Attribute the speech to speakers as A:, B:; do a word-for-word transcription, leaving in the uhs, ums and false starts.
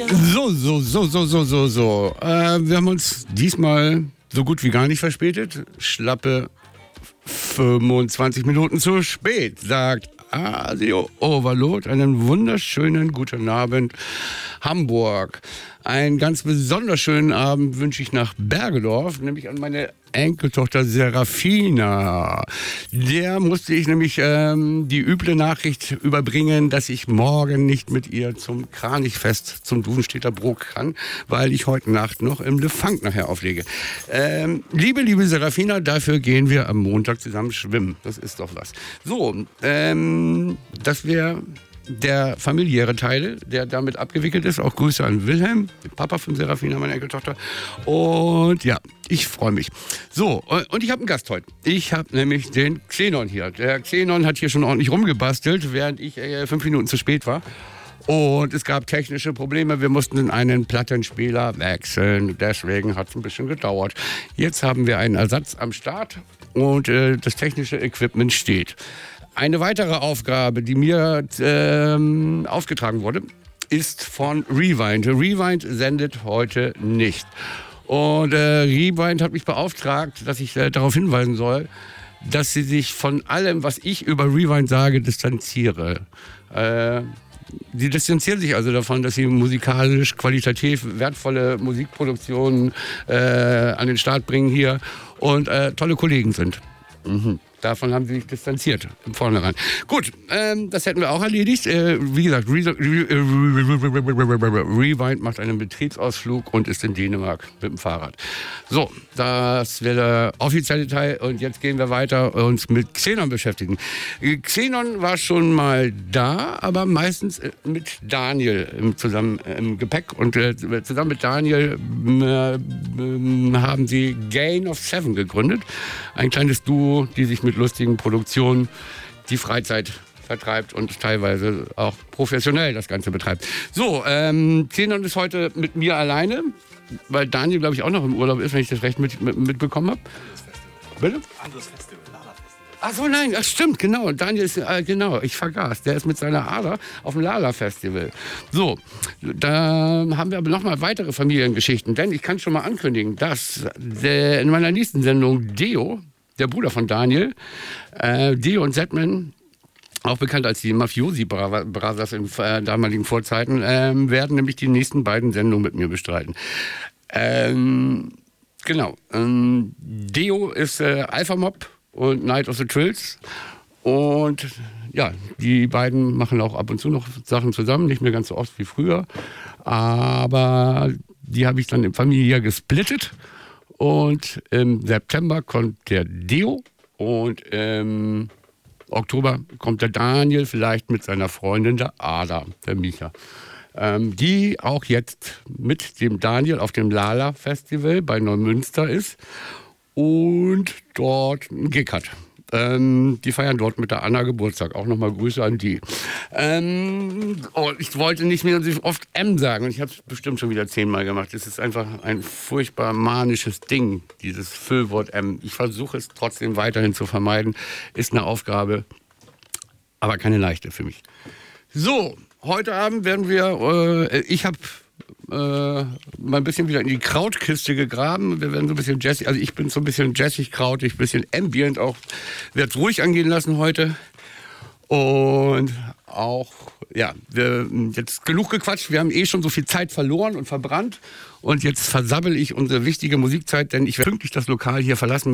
A: So, so, so, so, so, so, so. Äh, wir haben uns diesmal so gut wie gar nicht verspätet. Schlappe fünfundzwanzig Minuten zu spät, sagt Asio Overload. Einen wunderschönen guten Abend, Hamburg. Einen ganz besonders schönen Abend wünsche ich nach Bergedorf, nämlich an meine Enkeltochter Serafina. Der musste ich nämlich ähm, die üble Nachricht überbringen, dass ich morgen nicht mit ihr zum Kranichfest zum Duvenstädter Brook kann, weil ich heute Nacht noch im Le Funk nachher auflege. Ähm, liebe, liebe Serafina, dafür gehen wir am Montag zusammen schwimmen. Das ist doch was. So, ähm, das wäre der familiäre Teil, der damit abgewickelt ist. Auch Grüße an Wilhelm, den Papa von Serafina, meine Enkeltochter. Und ja, ich freue mich. So, und ich habe einen Gast heute. Ich habe nämlich den Xenon hier. Der Xenon hat hier schon ordentlich rumgebastelt, während ich äh, fünf Minuten zu spät war. Und es gab technische Probleme. Wir mussten einen Plattenspieler wechseln. Deswegen hat es ein bisschen gedauert. Jetzt haben wir einen Ersatz am Start und äh, das technische Equipment steht. Eine weitere Aufgabe, die mir ähm, aufgetragen wurde, ist von Rewind. Rewind sendet heute nicht. Und äh, Rewind hat mich beauftragt, dass ich äh, darauf hinweisen soll, dass sie sich von allem, was ich über Rewind sage, distanziere. Äh, Sie distanzieren sich also davon, dass sie musikalisch qualitativ wertvolle Musikproduktionen äh, an den Start bringen hier und äh, tolle Kollegen sind. Mhm. Davon haben sie sich distanziert, im Vornherein. Gut, ähm, das hätten wir auch erledigt. Äh, wie gesagt, Re Re Re Rewind macht einen Betriebsausflug und ist in Dänemark mit dem Fahrrad. So, das wäre der offizielle Teil. Und jetzt gehen wir weiter uns mit Xenon beschäftigen. Xenon war schon mal da, aber meistens mit Daniel im, zusammen im Gepäck. Und äh, zusammen mit Daniel äh, äh, haben sie Gain of Seven gegründet. Ein kleines Duo, die sich mit mit lustigen Produktionen die Freizeit vertreibt und teilweise auch professionell das Ganze betreibt. So, ähm, Xenon ist heute mit mir alleine, weil Daniel, glaube ich, auch noch im Urlaub ist, wenn ich das recht mit, mit, mitbekommen habe. Bitte? Anderes Festival, Lala-Festival. Ach so, nein, das stimmt, genau. Daniel ist, äh, genau, ich vergaß. Der ist mit seiner Ader auf dem Lala-Festival. So, da haben wir aber noch mal weitere Familiengeschichten, denn ich kann schon mal ankündigen, dass der, in meiner nächsten Sendung Deo, der Bruder von Daniel, äh, Dio und Zetman, auch bekannt als die Mafiosi Brothers in äh, damaligen Vorzeiten, äh, werden nämlich die nächsten beiden Sendungen mit mir bestreiten. Ähm, genau. Ähm, Dio ist äh, Alpha Mob und Night of the Trills. Und ja, die beiden machen auch ab und zu noch Sachen zusammen, nicht mehr ganz so oft wie früher. Aber die habe ich dann im Familienjahr gesplittet. Und im September kommt der Deo und im Oktober kommt der Daniel, vielleicht mit seiner Freundin, der Ada, der Micha. Ähm, die auch jetzt mit dem Daniel auf dem Lala-Festival bei Neumünster ist und dort einen Gig hat. Ähm, die feiern dort mit der Anna Geburtstag. Auch nochmal Grüße an die. Ähm, oh, ich wollte nicht mehr so oft M sagen und ich habe es bestimmt schon wieder zehnmal gemacht. Das ist einfach ein furchtbar manisches Ding, dieses Füllwort M. Ich versuche es trotzdem weiterhin zu vermeiden. Ist eine Aufgabe, aber keine leichte für mich. So, heute Abend werden wir, äh, ich habe Äh, mal ein bisschen wieder in die Krautkiste gegraben. Wir werden so ein bisschen jazzig, also ich bin so ein bisschen jazzig, krautig, ein bisschen ambient auch. Werde es ruhig angehen lassen heute. Und auch, ja, wir jetzt genug gequatscht. Wir haben eh schon so viel Zeit verloren und verbrannt. Und jetzt versabbel ich unsere wichtige Musikzeit, denn ich werde pünktlich das Lokal hier verlassen.